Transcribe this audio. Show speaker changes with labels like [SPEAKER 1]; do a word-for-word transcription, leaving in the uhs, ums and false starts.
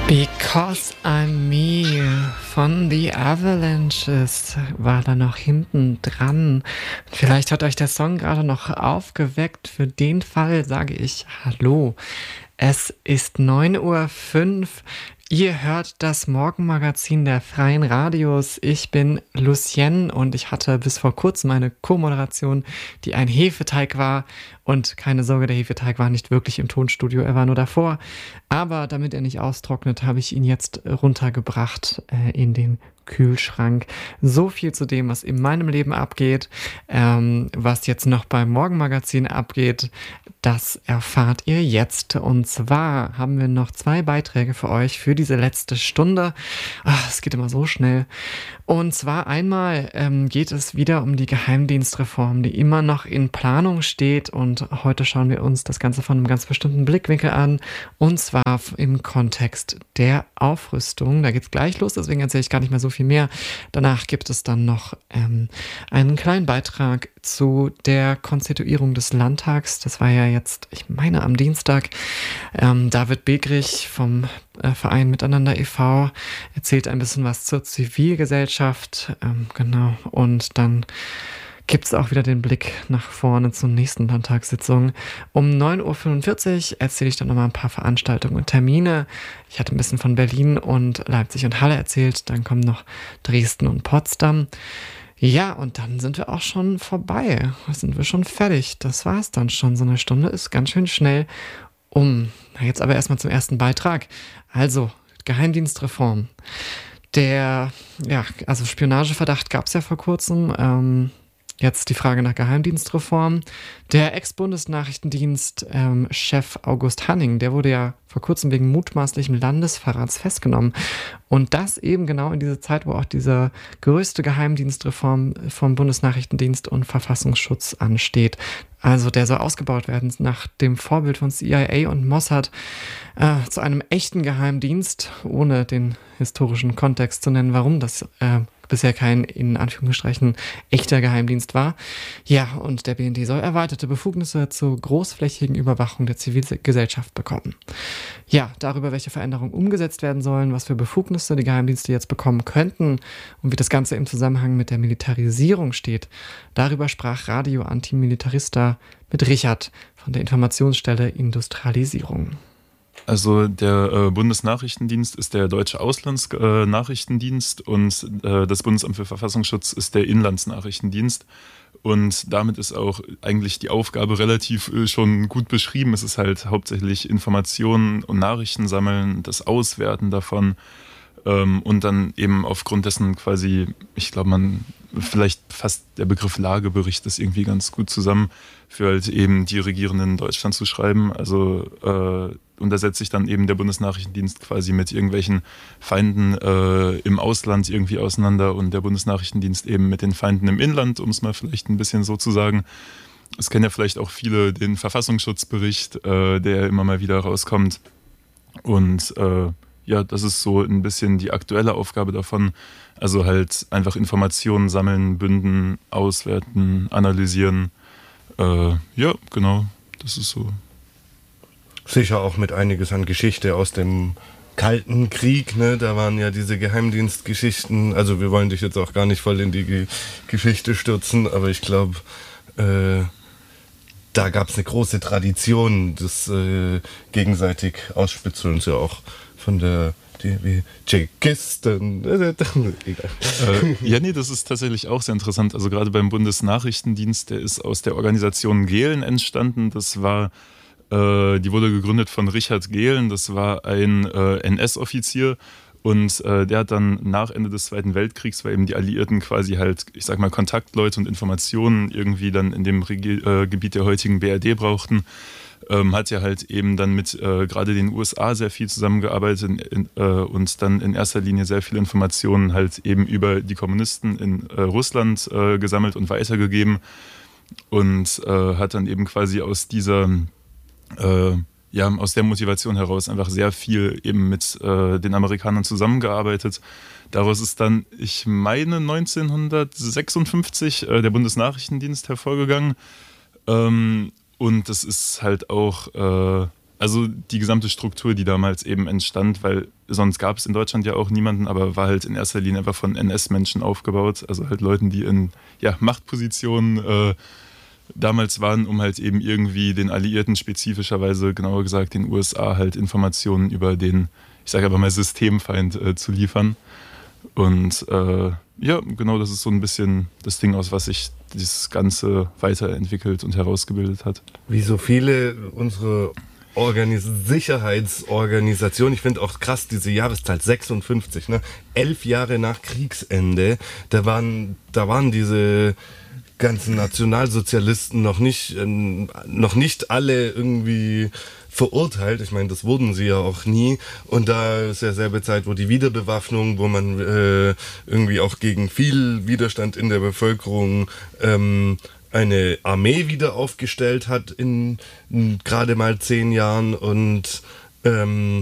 [SPEAKER 1] Because I'm Me von The Avalanches war da noch hinten dran. Vielleicht hat euch der Song gerade noch aufgeweckt. Für den Fall sage ich Hallo. Es ist neun Uhr fünf. Ihr hört das Morgenmagazin der Freien Radios. Ich bin Lucienne und ich hatte bis vor kurzem eine Co-Moderation, die ein Hefeteig war. Und keine Sorge, der Hefeteig war nicht wirklich im Tonstudio, er war nur davor. Aber damit er nicht austrocknet, habe ich ihn jetzt runtergebracht äh, in den Kühlschrank. So viel zu dem, was in meinem Leben abgeht. Ähm, was jetzt noch beim Morgenmagazin abgeht, das erfahrt ihr jetzt. Und zwar haben wir noch zwei Beiträge für euch für diese letzte Stunde. Ach, es geht immer so schnell. Und zwar einmal ähm, geht es wieder um die Geheimdienstreform, die immer noch in Planung steht. Und heute schauen wir uns das Ganze von einem ganz bestimmten Blickwinkel an. Und zwar im Kontext der Aufrüstung. Da geht's gleich los, deswegen erzähle ich gar nicht mehr so viel mehr. Danach gibt es dann noch ähm, einen kleinen Beitrag zu der Konstituierung des Landtags. Das war ja jetzt, ich meine, am Dienstag. Ähm, David Begrich vom äh, Verein Miteinander e V erzählt ein bisschen was zur Zivilgesellschaft. Ähm, genau. Und dann gibt es auch wieder den Blick nach vorne zur nächsten Landtagssitzung. Um neun Uhr fünfundvierzig erzähle ich dann nochmal ein paar Veranstaltungen und Termine. Ich hatte ein bisschen von Berlin und Leipzig und Halle erzählt. Dann kommen noch Dresden und Potsdam. Ja, und dann sind wir auch schon vorbei. Da sind wir schon fertig. Das war's dann schon. So eine Stunde ist ganz schön schnell um. Na, jetzt aber erstmal zum ersten Beitrag. Also, Geheimdienstreform. Der, ja, also Spionageverdacht gab es ja vor kurzem. Ähm, Jetzt die Frage nach Geheimdienstreform. Der Ex-Bundesnachrichtendienst-Chef ähm, August Hanning, der wurde ja vor kurzem wegen mutmaßlichem Landesverrats festgenommen. Und das eben genau in dieser Zeit, wo auch diese größte Geheimdienstreform vom Bundesnachrichtendienst und Verfassungsschutz ansteht. Also der soll ausgebaut werden nach dem Vorbild von C I A und Mossad äh, zu einem echten Geheimdienst, ohne den historischen Kontext zu nennen, warum das äh, bisher kein, in Anführungsstrichen, echter Geheimdienst war. Ja, und der B N D soll erweiterte Befugnisse zur großflächigen Überwachung der Zivilgesellschaft bekommen. Ja, darüber, welche Veränderungen umgesetzt werden sollen, was für Befugnisse die Geheimdienste jetzt bekommen könnten und wie das Ganze im Zusammenhang mit der Militarisierung steht, darüber sprach Radio Antimilitarista mit Richard von der Informationsstelle Industrialisierung.
[SPEAKER 2] Also der äh, Bundesnachrichtendienst ist der deutsche Auslandsnachrichtendienst äh, und äh, das Bundesamt für Verfassungsschutz ist der Inlandsnachrichtendienst. Und damit ist auch eigentlich die Aufgabe relativ äh, schon gut beschrieben. Es ist halt hauptsächlich Informationen und Nachrichten sammeln, das Auswerten davon ähm, und dann eben aufgrund dessen quasi, ich glaube, man vielleicht fasst der Begriff Lagebericht das irgendwie ganz gut zusammen, für halt eben die Regierenden in Deutschland zu schreiben. Also äh, und da setzt sich dann eben der Bundesnachrichtendienst quasi mit irgendwelchen Feinden äh, im Ausland irgendwie auseinander und der Bundesnachrichtendienst eben mit den Feinden im Inland, um es mal vielleicht ein bisschen so zu sagen. Es kennen ja vielleicht auch viele den Verfassungsschutzbericht, äh, der immer mal wieder rauskommt. Und äh, ja, das ist so ein bisschen die aktuelle Aufgabe davon. Also halt einfach Informationen sammeln, bünden, auswerten, analysieren. Äh, ja, genau, das ist so.
[SPEAKER 3] Sicher auch mit einiges an Geschichte aus dem Kalten Krieg, ne? Da waren ja diese Geheimdienstgeschichten, also wir wollen dich jetzt auch gar nicht voll in die Ge- Geschichte stürzen, aber ich glaube, äh, da gab es eine große Tradition des äh, gegenseitig Ausspitzelns ja auch von der die wie Tschechisten.
[SPEAKER 2] äh, ja, nee, das ist tatsächlich auch sehr interessant. Also gerade beim Bundesnachrichtendienst, der ist aus der Organisation Gehlen entstanden. Das war Die wurde gegründet von Richard Gehlen, das war ein äh, N S-Offizier und äh, der hat dann nach Ende des Zweiten Weltkriegs, weil eben die Alliierten quasi halt, ich sag mal, Kontaktleute und Informationen irgendwie dann in dem Regi- äh, Gebiet der heutigen B R D brauchten, ähm, hat er halt eben dann mit äh, gerade den U S A sehr viel zusammengearbeitet in, in, äh, und dann in erster Linie sehr viele Informationen halt eben über die Kommunisten in äh, Russland äh, gesammelt und weitergegeben und äh, hat dann eben quasi aus dieser Äh, ja, aus der Motivation heraus einfach sehr viel eben mit äh, den Amerikanern zusammengearbeitet. Daraus ist dann, ich meine, neunzehnhundertsechsundfünfzig äh, der Bundesnachrichtendienst hervorgegangen. Ähm, und das ist halt auch, äh, Also die gesamte Struktur, die damals eben entstand, weil sonst gab es in Deutschland ja auch niemanden, aber war halt in erster Linie einfach von N S-Menschen aufgebaut, also halt Leuten, die in ja, Machtpositionen äh, damals waren, um halt eben irgendwie den Alliierten, spezifischerweise genauer gesagt den U S A, halt Informationen über den, ich sage aber mal, Systemfeind äh, zu liefern. Und äh, ja, genau, das ist so ein bisschen das Ding, aus was sich dieses Ganze weiterentwickelt und herausgebildet hat.
[SPEAKER 3] Wie so viele unsere Organis- Sicherheitsorganisationen, ich finde auch krass, diese Jahreszahl sechsundfünfzig, ne? Elf Jahre nach Kriegsende, da waren, da waren diese ganzen Nationalsozialisten noch nicht, äh, noch nicht alle irgendwie verurteilt. Ich meine, das wurden sie ja auch nie. Und da ist ja selbe Zeit, wo die Wiederbewaffnung, wo man äh, irgendwie auch gegen viel Widerstand in der Bevölkerung ähm, eine Armee wieder aufgestellt hat in, in gerade mal zehn Jahren und ähm,